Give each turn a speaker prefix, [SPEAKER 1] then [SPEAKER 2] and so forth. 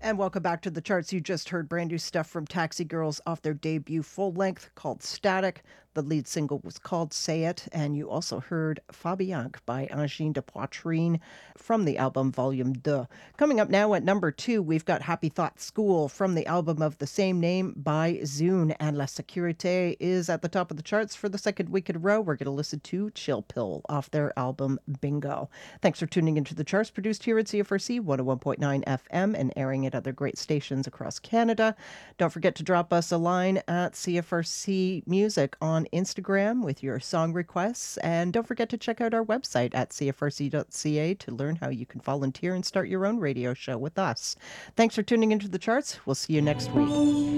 [SPEAKER 1] And welcome back to the charts. You just heard brand new stuff from Taxi Girls off their debut full length called Static. The lead single was called Say It. And you also heard Fabianque by Angine de Poitrine from the album Volume 2. Coming up now at number 2, we've got Happy Thought School from the album of the same name by Zune. And La Sécurité is at the top of the charts for the second week in a row. We're going to listen to Chill Pill off their album Bingo. Thanks for tuning into the charts, produced here at CFRC 101.9 FM and airing at other great stations across Canada. Don't forget to drop us a line at CFRC Music on Instagram with your song requests. And don't forget to check out our website at cfrc.ca to learn how you can volunteer and start your own radio show with us. Thanks for tuning into the charts. We'll see you next week.